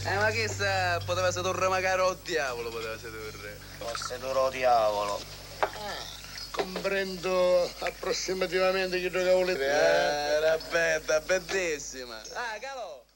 Ma che sa, poteva sedurre magari o diavolo, poteva sedurre. O sedurre o diavolo. Comprendo approssimativamente che gioca volete. Era bella, bellissima. Ah, Calo!